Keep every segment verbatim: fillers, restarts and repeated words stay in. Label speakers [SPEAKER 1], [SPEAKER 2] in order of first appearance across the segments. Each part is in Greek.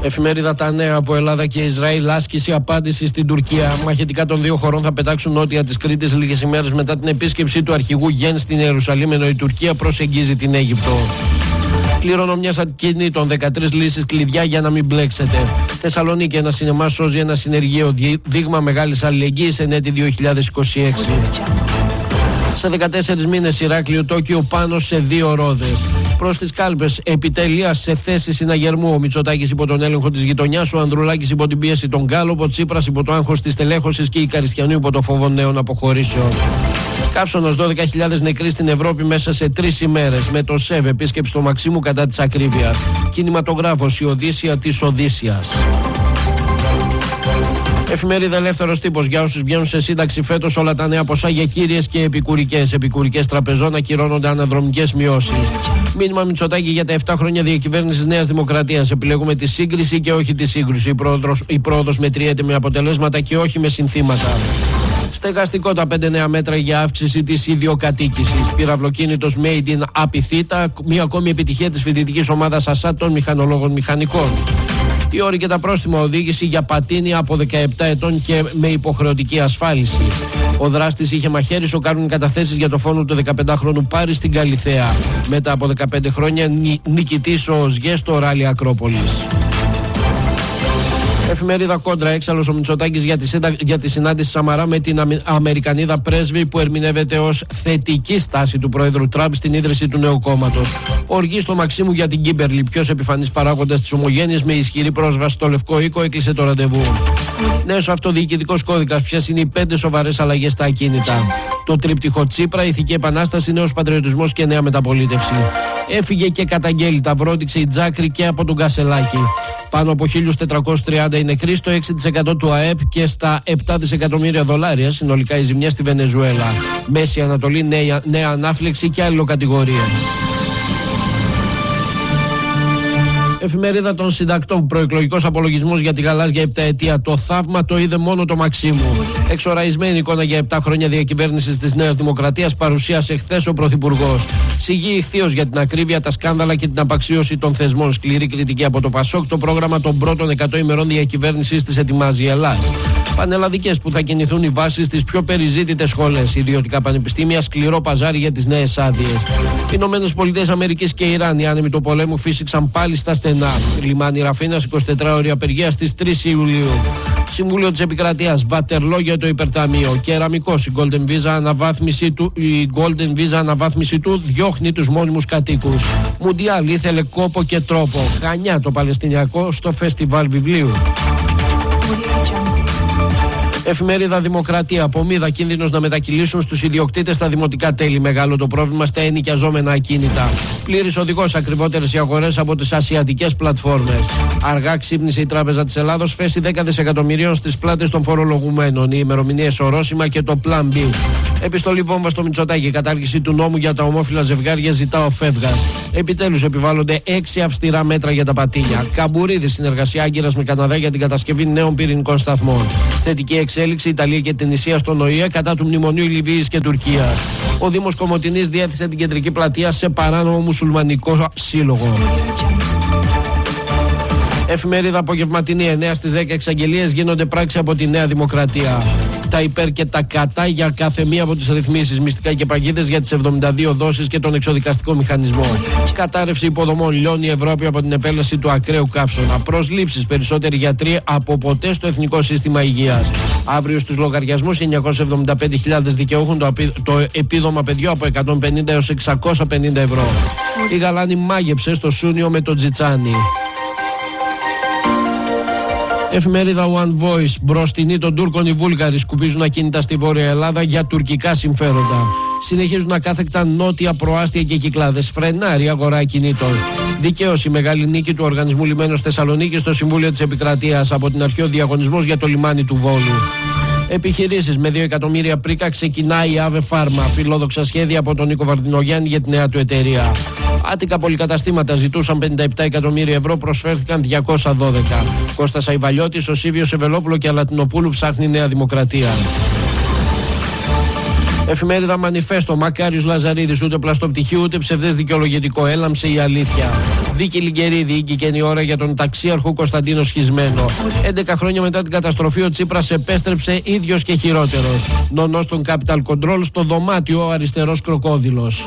[SPEAKER 1] Εφημερίδα Τα Νέα από Ελλάδα και Ισραήλ. Άσκηση απάντηση στην Τουρκία. Μαχητικά των δύο χωρών θα πετάξουν νότια της Κρήτης λίγες ημέρες μετά την επίσκεψη του αρχηγού Γεν στην Ιερουσαλήμ, ενώ η Τουρκία προσεγγίζει την Αίγυπτο. Κληρονομιάς ακινήτων, δεκατρείς λύσεις κλειδιά για να μην μπλέξετε. Θεσσαλονίκη, ένα σινεμά σώζει ένα συνεργείο. Δείγμα μεγάλης αλληλεγγύης εν έτη δύο χιλιάδες είκοσι έξι. Σε δεκατέσσερις μήνες Ηράκλειο Τόκιο πάνω σε δύο ρόδες. Προς τις κάλπες, επιτελεία σε θέση συναγερμού. Ο Μητσοτάκης υπό τον έλεγχο της γειτονιάς, ο Ανδρουλάκης υπό την πίεση των Γκάλοπ, ο Τσίπρας υπό το άγχος της τελέχωσης και η Καριστιανού υπό το φόβο νέων αποχωρήσεων. Καύσωνας, δώδεκα χιλιάδες νεκροί στην Ευρώπη μέσα σε τρεις ημέρες. Με το ΣΕΒ, επίσκεψη στο Μαξίμου κατά της ακρίβειας. Κινηματογράφος, η Οδύσσια της Οδύσσιας. Εφημερίδα Ελεύθερος Τύπος. Για όσους βγαίνουν σε σύνταξη φέτος, όλα τα νέα ποσά για κύριες και επικουρικές. Επικουρικές τραπεζών ακυρώνονται αναδρομικές μειώσεις. Μήνυμα Μητσοτάκη για τα επτά χρόνια διακυβέρνησης Νέας Δημοκρατίας. Επιλέγουμε τη σύγκριση και όχι τη σύγκρουση. Η πρόοδος, η πρόοδος μετριέται με αποτελέσματα και όχι με συνθήματα. Στεγαστικό, τα πέντε νέα μέτρα για αύξηση της ιδιοκατοίκησης. Πυραυλοκίνητος Made in Απιθύτα. Μία ακόμη επιτυχία της φοιτητικής ομάδας ΑΣΑΤ των μηχανολόγων μηχανικών. Οι όροι και τα πρόστιμα, οδήγηση για πατίνι από δεκαεπτά ετών και με υποχρεωτική ασφάλιση. Ο δράστης είχε μαχαίρι, σοκάρουν καταθέσεις για το φόνο του δεκαπεντάχρονου Πάρη στην Καλιθέα. Μετά από δεκαπέντε χρόνια νικητής ο ΟΣΓΕ στο ράλι Ακρόπολης. Εφημερίδα Κόντρα. Έξαλλος ο Μητσοτάκης για τη, συντα... για τη συνάντηση Σαμαρά με την Αμε... Αμερικανίδα πρέσβη που ερμηνεύεται ως θετική στάση του Πρόεδρου Τραμπ στην ίδρυση του νέου κόμματος. Οργή στο Μαξίμου για την Κίμπερλι. Ποιος επιφανής παράγοντας της ομογένειας με ισχυρή πρόσβαση στο Λευκό Οίκο έκλεισε το ραντεβού. Νέος αυτοδιοικητικός κώδικας. Ποιες είναι οι πέντε σοβαρές αλλαγές στα ακίνητα. Το τρίπτυχο Τσίπρα, ηθική επανάσταση, νέος πατριωτισμός και νέα μεταπολίτευση. Έφυγε και καταγγέλει τα βρόντιξε η Τζάκρη και από τον Κασελάκη. Πάνω από χίλια τετρακόσιοι τριάντα είναι νεκροί, στο έξι τοις εκατό του ΑΕΠ και στα επτά δισεκατομμύρια δολάρια συνολικά η ζημιά στη Βενεζουέλα. Μέση Ανατολή, νέα, νέα ανάφλεξη και αλληλοκατηγορίες. Εφημερίδα των Συντακτών. Προεκλογικός απολογισμός για τη γαλάζια επταετία. Το θαύμα το είδε μόνο το Μαξίμου. Εξοραϊσμένη εικόνα για επτά χρόνια διακυβέρνησης της Νέας Δημοκρατίας παρουσίασε χθες ο Πρωθυπουργός. Σιγή ηχθείως για την ακρίβεια, τα σκάνδαλα και την απαξίωση των θεσμών. Σκληρή κριτική από το ΠΑΣΟΚ. Το πρόγραμμα των πρώτων εκατό ημερών διακυβέρνησης της ετοιμάζει η Ελλάδα. Πανελλαδικές που θα κινηθούν οι βάσεις στις πιο περιζήτητες σχολές. Ιδιωτικά πανεπιστήμια, σκληρό παζάρι για τις νέες άδειες. Ηνωμένες Πολιτείες Αμερικής και Ιράν, οι άνεμοι του πολέμου φύσηξαν πάλι στα στενά. Λιμάνι Ραφίνας, εικοσιτετράωρη απεργία στις τρεις Ιουλίου. Συμβούλιο της Επικρατείας, Βατερλό για το υπερταμείο. Κεραμικός, η Golden Visa αναβάθμιση του, η Golden Visa αναβάθμιση του διώχνει τους μόνιμους κατοίκους. Μουντιάλ ήθελε κόπο και τρόπο. Χανιά το Παλαιστινιακό στο φεστιβάλ βιβλίου. Εφημερίδα Δημοκρατία. Απομίδα, κίνδυνος να μετακυλήσουν στους ιδιοκτήτες τα δημοτικά τέλη. Μεγάλο το πρόβλημα στα ενοικιαζόμενα ακίνητα. Πλήρης οδηγός, ακριβότερες οι αγορές από τις ασιατικές πλατφόρμες. Αργά ξύπνησε η Τράπεζα της Ελλάδος, φέση δέκα δισεκατομμυρίων στις πλάτες των φορολογουμένων. Οι ημερομηνίες ορόσημα και το Plan B. Επιστολή βόμβα στο Μητσοτάκη. Κατάργηση του νόμου για τα ομόφυλα ζευγάρια ζητά ο Φεύγας. Επιτέλους επιβάλλονται έξι αυστηρά μέτρα για τα πατίνια. Καμπουρίδη, συνεργασία Άγκυρας με Καναδά για την κατασκευή νέων πυρηνικών σταθμών. Θετική εξέλιξη Ιταλία και την Ισία στον ΟΗΕ κατά του μνημονίου Λιβύης και Τουρκίας. Ο Δήμος Κομοτηνής διέθεσε την κεντρική πλατεία σε παράνομο μουσουλμανικό σύλλογο. Εφημερίδα Απογευματινή. εννέα στις δέκα εξαγγελίες γίνονται πράξη από τη Νέα Δημοκρατία. Τα υπέρ και τα κατά για κάθε μία από τις ρυθμίσεις. Μυστικά και παγίδες για τις εβδομήντα δύο δόσεις και τον εξοδικαστικό μηχανισμό. Κατάρρευση υποδομών. Λιώνει η Ευρώπη από την επέλαση του ακραίου καύσωνα. Προσλήψεις. Περισσότεροι γιατροί από ποτέ στο Εθνικό Σύστημα Υγείας. Αύριο στους λογαριασμούς εννιακόσιες εβδομήντα πέντε χιλιάδες δικαιούχων το, το επίδομα παιδιού από εκατόν πενήντα έως εξακόσια πενήντα ευρώ. Η Γαλάνη μάγεψε στο Σούνιο με τον Τζιτσάνι. Εφημερίδα One Voice. Μπροστινοί των Τούρκων οι Βούλγαροι σκουπίζουν ακίνητα στη Βόρεια Ελλάδα για τουρκικά συμφέροντα. Συνεχίζουν ακάθεκτα νότια προάστια και Κυκλάδες. Φρενάρει αγορά ακινήτων. Δικαίωση, μεγάλη νίκη του Οργανισμού Λιμένος Θεσσαλονίκης στο Συμβούλιο της Επικρατείας. Από την αρχή ο διαγωνισμός για το λιμάνι του Βόλου. Επιχειρήσεις με δύο εκατομμύρια πρίκα ξεκινάει η Ave Pharma. Φιλόδοξα σχέδια από τον Νίκο Βαρδινογιάννη για τη νέα του εταιρεία. Άτικα πολυκαταστήματα ζητούσαν πενήντα επτά εκατομμύρια ευρώ, προσφέρθηκαν διακόσια δώδεκα. Κώστας Αϊβαλιώτης, ο Σίβιος Ευελόπουλο και Αλατινοπούλου ψάχνει Νέα Δημοκρατία. Εφημερίδα Μανιφέστο, Μακάριος Λαζαρίδης, ούτε πλαστοπτυχίο ούτε ψευδές δικαιολογητικό. Έλαμψε η αλήθεια. Δίκη Λιγκερίδη, ήγηκε η ώρα για τον ταξίαρχο Κωνσταντίνο Σχισμένο. έντεκα χρόνια μετά την καταστροφή, ο Τσίπρας επέστρεψε ίδιος και χειρότερος. Νονός των Capital Control, στο δωμάτιο ο αριστερός κροκόδιλος.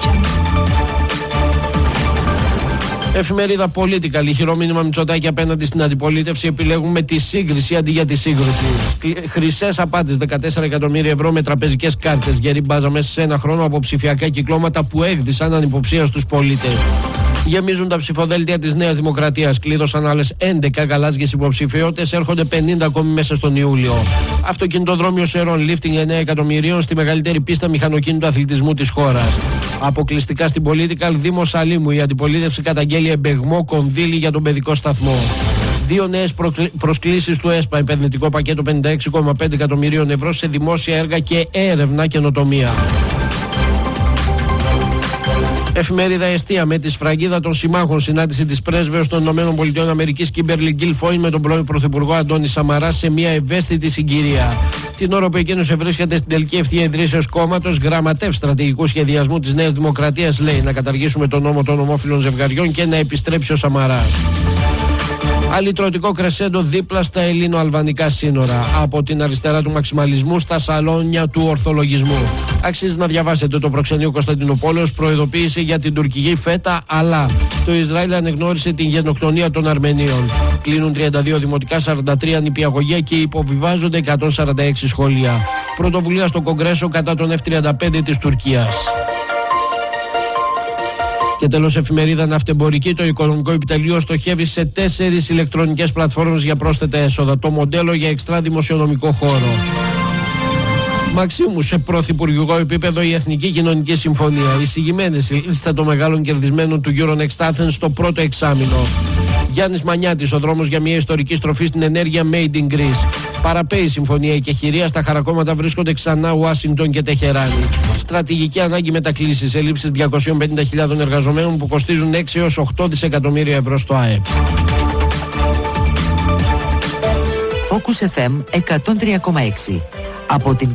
[SPEAKER 1] Εφημερίδα Political, ηχηρό μήνυμα Μητσοτάκη απέναντι στην αντιπολίτευση. Επιλέγουμε τη σύγκριση αντί για τη σύγκρουση. Χρυσές απάτες, δεκατέσσερα εκατομμύρια ευρώ με τραπεζικές κάρτες. Γερή μπάζα μέσα σε ένα χρόνο από ψηφιακά κυκλώματα που έκδησαν ανυποψία στους πολίτες. Γεμίζουν τα ψηφοδέλτια της Νέας Δημοκρατίας. Κλείδωσαν άλλες έντεκα γαλάζιες υποψηφιότητες. Έρχονται πενήντα ακόμη μέσα στον Ιούλιο. Αυτοκινητοδρόμιο Σερών, λίφτινγκ εννέα εκατομμυρίων στη μεγαλύτερη πίστα μηχανοκίνητου αθλητισμού της χώρας. Αποκλειστικά στην Political, Δήμο Σαλήμου. Η αντιπολίτευση καταγγέλει εμπεγμό κονδύλι για τον παιδικό σταθμό. Δύο νέες προσκλήσεις του ΕΣΠΑ, επενδυτικό πακέτο πενήντα έξι κόμμα πέντε εκατομμυρίων ευρώ σε δημόσια έργα και έρευνα καινοτομία. Εφημερίδα Εστία, με τη σφραγίδα των συμμάχων, συνάντηση της πρέσβεως των ΗΠΑ Κίμπερλι Γκίλφόιν με τον πρώην Πρωθυπουργό Αντώνη Σαμαρά σε μια ευαίσθητη συγκυρία. Την ώρα που εκείνος βρίσκεται στην τελική ευθεία ιδρύσεως κόμματος, γραμματεύ στρατηγικού σχεδιασμού της Νέας Δημοκρατίας λέει να καταργήσουμε τον νόμο των ομόφυλων ζευγαριών και να επιστρέψει ο Σαμαράς. Αλυτρωτικό κρεσέντο δίπλα στα ελληνο-αλβανικά σύνορα. Από την αριστερά του μαξιμαλισμού στα σαλόνια του ορθολογισμού. Αξίζει να διαβάσετε το προξενείο Κωνσταντινούπολεως, προειδοποίηση για την τουρκική φέτα, αλλά το Ισραήλ ανεγνώρισε την γενοκτονία των Αρμενίων. Κλείνουν τριάντα δύο δημοτικά, σαράντα τρία νηπιαγωγεία και υποβιβάζονται εκατόν σαράντα έξι σχολεία. Πρωτοβουλία στο Κογκρέσο κατά τον εφ τριάντα πέντε της Τουρκίας. Και τέλος, εφημερίδα Ναυτεμπορική, το οικονομικό επιτελείο στοχεύει σε τέσσερις ηλεκτρονικές πλατφόρμες για πρόσθετα έσοδα. Το μοντέλο για εξτρά δημοσιονομικό χώρο. Μαξίμου, σε πρωθυπουργικό επίπεδο η Εθνική Κοινωνική Συμφωνία. Εισηγημένες η λίστα των μεγάλων κερδισμένων του Euronext Athens στο πρώτο εξάμηνο. Γιάννης Μανιάτης, ο δρόμος για μια ιστορική στροφή στην ενέργεια Made in Greece. Παραπέει η συμφωνία και χειρία στα χαρακόμματα βρίσκονται ξανά Ουάσιγκτον και Τεχεράνη. Στρατηγική ανάγκη μετακλήσεις, ελλείψεις διακόσιες πενήντα χιλιάδες εργαζομένων που κοστίζουν έξι έως οκτώ δισεκατομμύρια ευρώ στο ΑΕΠ.
[SPEAKER 2] Focus εφ εμ εκατόν τρία κόμμα έξι. Από την